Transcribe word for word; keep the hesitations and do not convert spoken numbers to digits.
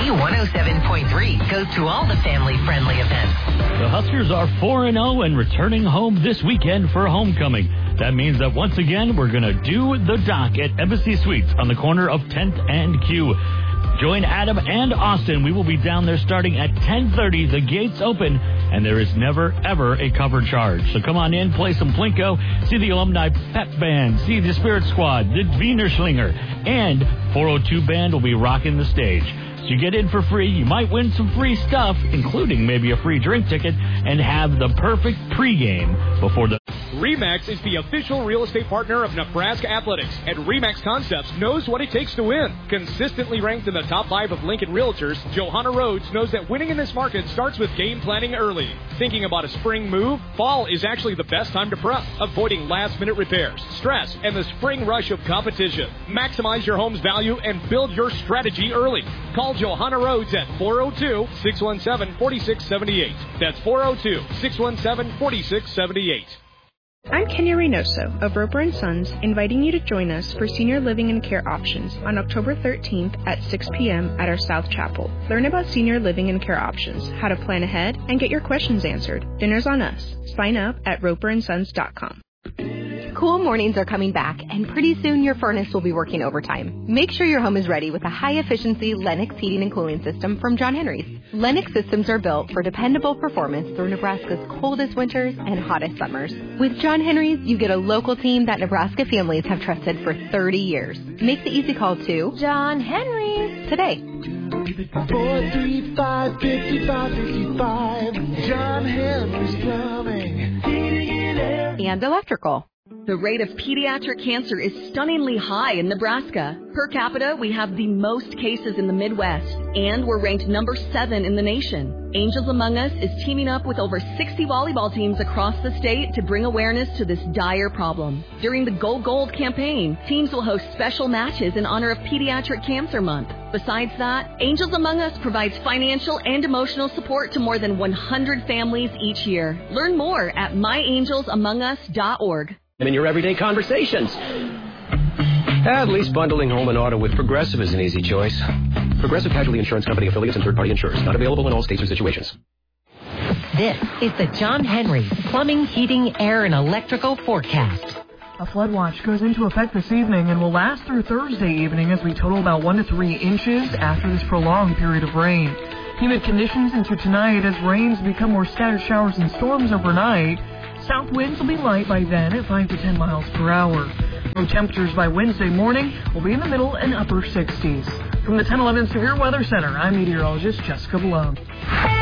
New one oh seven point three goes to all the family-friendly events. The Huskers are four and oh and returning home this weekend for homecoming. That means that once again, we're going to do the dock at Embassy Suites on the corner of tenth and Q. Join Adam and Austin. We will be down there starting at ten thirty. The gates open, and there is never, ever a cover charge. So come on in, play some Plinko, see the Alumni Pep Band, see the Spirit Squad, the Wiener Schlinger, and four oh two Band will be rocking the stage. So you get in for free. You might win some free stuff, including maybe a free drink ticket, and have the perfect pregame before the... RE/MAX is the official real estate partner of Nebraska Athletics, and RE/MAX Concepts knows what it takes to win. Consistently ranked in the top five of Lincoln Realtors, Johanna Rhodes knows that winning in this market starts with game planning early. Thinking about a spring move? Fall is actually the best time to prep, avoiding last-minute repairs, stress, and the spring rush of competition. Maximize your home's value and build your strategy early. Call Johanna Rhodes at four oh two, six one seven, four six seven eight. That's four oh two, six one seven, four six seven eight. I'm Kenya Reynoso of Roper and Sons, inviting you to join us for Senior Living and Care Options on October thirteenth at six p.m. at our South Chapel. Learn about senior living and care options, how to plan ahead, and get your questions answered. Dinner's on us. Sign up at roper and sons dot com. Cool mornings are coming back, and pretty soon your furnace will be working overtime. Make sure your home is ready with a high-efficiency Lennox heating and cooling system from John Henry's. Lennox systems are built for dependable performance through Nebraska's coldest winters and hottest summers. With John Henry's, you get a local team that Nebraska families have trusted for thirty years. Make the easy call to John Henry's today. four three five, five five five five. John Henry's Plumbing. And electrical. The rate of pediatric cancer is stunningly high in Nebraska. Per capita, we have the most cases in the Midwest, and we're ranked number seven in the nation. Angels Among Us is teaming up with over sixty volleyball teams across the state to bring awareness to this dire problem. During the Go Gold campaign, teams will host special matches in honor of Pediatric Cancer Month. Besides that, Angels Among Us provides financial and emotional support to more than one hundred families each year. Learn more at my angels among us dot org. In your everyday conversations. At least bundling home and auto with Progressive is an easy choice. Progressive Casualty Insurance Company affiliates and third-party insurers. Not available in all states or situations. This is the John Henry Plumbing, Heating, Air, and Electrical Forecast. A flood watch goes into effect this evening and will last through Thursday evening as we total about one to three inches after this prolonged period of rain. Humid conditions into tonight as rains become more scattered showers and storms overnight. South winds will be light by then at five to ten miles per hour. Low temperatures by Wednesday morning will be in the middle and upper sixties. From the ten eleven Severe Weather Center, I'm meteorologist Jessica Malone.